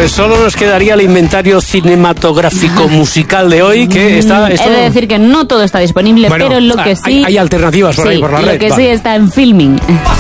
Pues solo nos quedaría el inventario cinematográfico musical de hoy, que está... He de decir que no todo está disponible, Bueno, pero lo que sí... Hay alternativas por ahí, por la red. Lo que sí está en Filmin.